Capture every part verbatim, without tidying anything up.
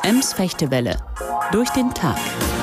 Ems Fechtewelle. Durch den Tag.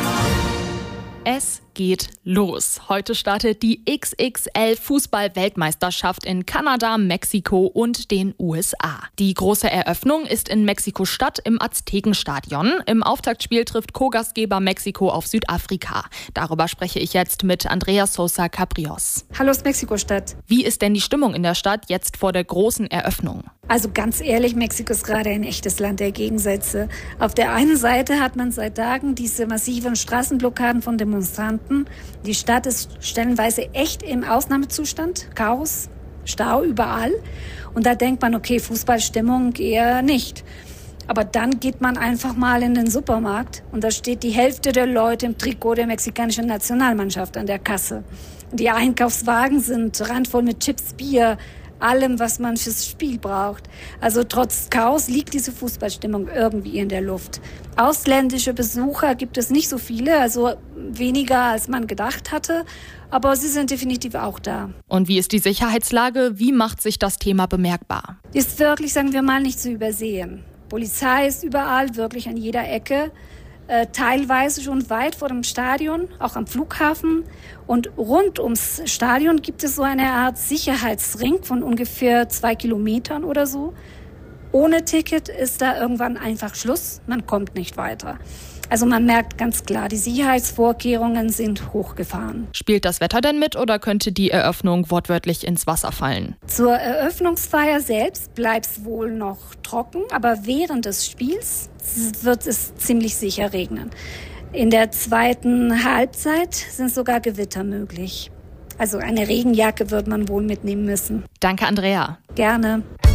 Es geht los. Heute startet die X X L-Fußball-Weltmeisterschaft in Kanada, Mexiko und den U S A. Die große Eröffnung ist in Mexiko-Stadt im Aztekenstadion. Im Auftaktspiel trifft Co-Gastgeber Mexiko auf Südafrika. Darüber spreche ich jetzt mit Andrea Sosa Cabrios. Hallo aus Mexiko-Stadt. Wie ist denn die Stimmung in der Stadt jetzt vor der großen Eröffnung? Also ganz ehrlich, Mexiko ist gerade ein echtes Land der Gegensätze. Auf der einen Seite hat man seit Tagen diese massiven Straßenblockaden von Demonstranten. Die Stadt ist stellenweise echt im Ausnahmezustand. Chaos, Stau überall. Und da denkt man, okay, Fußballstimmung eher nicht. Aber dann geht man einfach mal in den Supermarkt und da steht die Hälfte der Leute im Trikot der mexikanischen Nationalmannschaft an der Kasse. Die Einkaufswagen sind randvoll mit Chips, Bier, allem, was man fürs Spiel braucht. Also trotz Chaos liegt diese Fußballstimmung irgendwie in der Luft. Ausländische Besucher gibt es nicht so viele, also weniger als man gedacht hatte, aber sie sind definitiv auch da. Und wie ist die Sicherheitslage? Wie macht sich das Thema bemerkbar? Ist wirklich, sagen wir mal, nicht zu übersehen. Polizei ist überall, wirklich an jeder Ecke. Äh, teilweise schon weit vor dem Stadion, auch am Flughafen. Und rund ums Stadion gibt es so eine Art Sicherheitsring von ungefähr zwei Kilometern oder so. Ohne Ticket ist da irgendwann einfach Schluss, man kommt nicht weiter. Also man merkt ganz klar, die Sicherheitsvorkehrungen sind hochgefahren. Spielt das Wetter denn mit oder könnte die Eröffnung wortwörtlich ins Wasser fallen? Zur Eröffnungsfeier selbst bleibt es wohl noch trocken, aber während des Spiels wird es ziemlich sicher regnen. In der zweiten Halbzeit sind sogar Gewitter möglich. Also eine Regenjacke wird man wohl mitnehmen müssen. Danke, Andrea. Gerne.